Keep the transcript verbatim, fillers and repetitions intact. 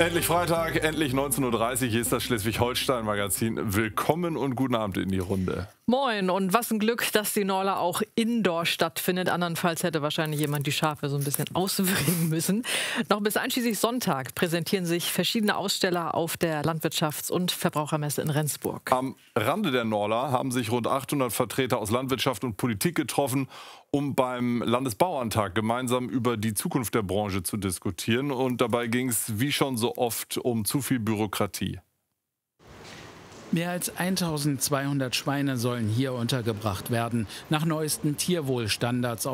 Endlich Freitag, endlich neunzehn Uhr dreißig, hier ist das Schleswig-Holstein-Magazin. Willkommen und guten Abend in die Runde. Moin, und was ein Glück, dass die Norla auch indoor stattfindet. Andernfalls hätte wahrscheinlich jemand die Schafe so ein bisschen ausbringen müssen. Noch bis einschließlich Sonntag präsentieren sich verschiedene Aussteller auf der Landwirtschafts- und Verbrauchermesse in Rendsburg. Am Rande der Norla haben sich rund achthundert Vertreter aus Landwirtschaft und Politik getroffen, um beim Landesbauerntag gemeinsam über die Zukunft der Branche zu diskutieren. Und dabei ging es wie schon so oft um zu viel Bürokratie. Mehr als eintausendzweihundert Schweine sollen hier untergebracht werden, nach neuesten Tierwohlstandards